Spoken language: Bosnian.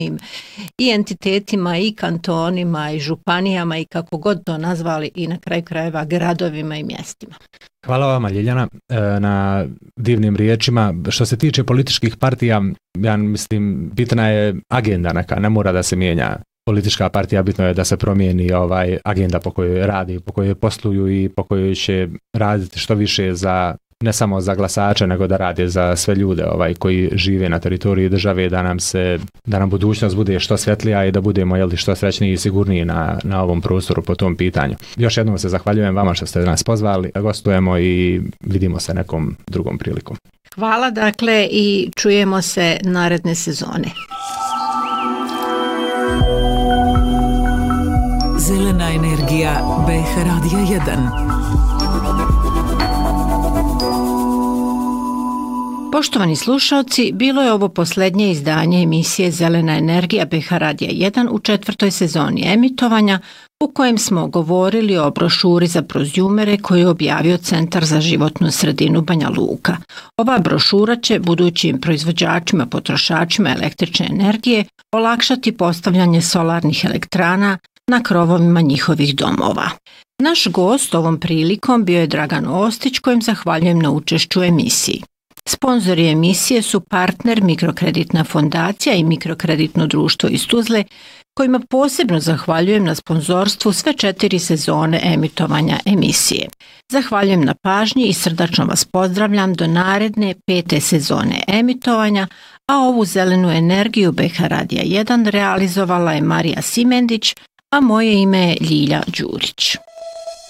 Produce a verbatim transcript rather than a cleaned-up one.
i entitetima i kantonima i županijama i kako god to nazvali i na kraju krajeva gradovima i mjestima. Hvala vama, Ljiljana, na divnim riječima. Što se tiče političkih partija, ja mislim, bitna je agenda neka, ne mora da se mijenja politička partija, bitno je da se promijeni ovaj agenda po kojoj radi, po kojoj posluju i po kojoj će raditi što više za, ne samo za glasače, nego da rade za sve ljude ovaj koji žive na teritoriji države, da nam se, da nam budućnost bude što svjetlija i da budemo jel, što srećniji i sigurniji na, na ovom prostoru po tom pitanju. Još jednom se zahvaljujem vama što ste nas pozvali, gostujemo i vidimo se nekom drugom prilikom. Hvala dakle i čujemo se naredne sezone. Zelena energija B H Radija jedan. Poštovani slušalci, bilo je ovo posljednje izdanje emisije Zelena energija B H Radija jedan u četvrtoj sezoni emitovanja u kojem smo govorili o brošuri za prozjumere koju je objavio Centar za životnu sredinu Banja Luka. Ova brošura će budućim proizvođačima, potrošačima električne energije olakšati postavljanje solarnih elektrana na krovovima njihovih domova. Naš gost ovom prilikom bio je Dragan Ostić, kojem zahvaljujem na učešću u emisiji. Sponzori emisije su Partner Mikrokreditna fondacija i Mikrokreditno društvo iz Tuzle, kojima posebno zahvaljujem na sponzorstvu sve četiri sezone emitovanja emisije. Zahvaljujem na pažnji i srdačno vas pozdravljam do naredne pete sezone emitovanja, a ovu zelenu energiju B H Radija jedan realizovala je Marija Simendić, a moje ime je Ljilja Đurić.